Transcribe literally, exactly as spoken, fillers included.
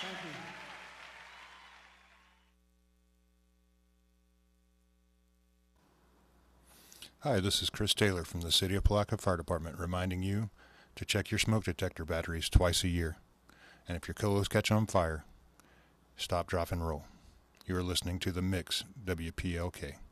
Thank you. Hi, this is Chris Taylor from the City of Palaca Fire Department reminding you to check your smoke detector batteries twice a year. And if your colos catch on fire, stop, drop, and roll. You are listening to The Mix, W P L K.